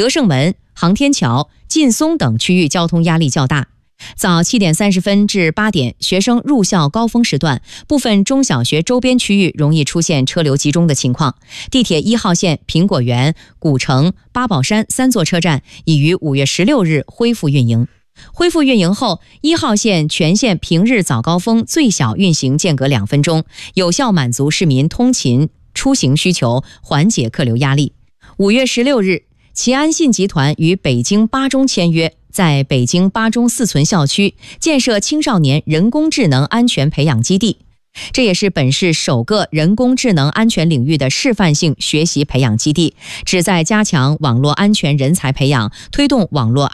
德胜门、航天桥、劲松等区域交通压力较大。早7点30分至8点，学生入校高峰时段，部分中小学周边区域容易出现车流集中的情况。地铁1号线苹果园、古城、八宝山3座车站已于5月16日恢复运营。恢复运营后，1号线全线平日早高峰最小运行间隔2分钟，有效满足市民通勤出行需求，缓解客流压力。5月16日，齐安信集团与北京八中签约，在北京八中4存校区建设青少年人工智能安全培养基地，这也是本市首个人工智能安全领域的示范性学习培养基地，旨在加强网络安全人才培养，推动网络